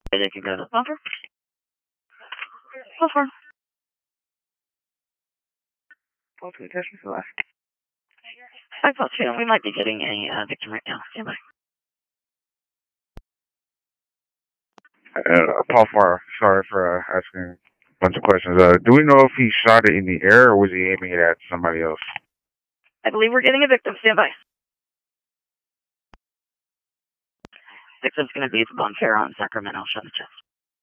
They can go to the bumper. Go for it. Okay, there's the left. I thought too. We might be getting a victim right now. Stand by. Paul Farr, sorry for asking a bunch of questions. Do we know if he shot it in the air or was he aiming it at somebody else? I believe we're getting a victim. Stand by. Victim's going to be at the bonfire on Sacramento. Shot in the chest.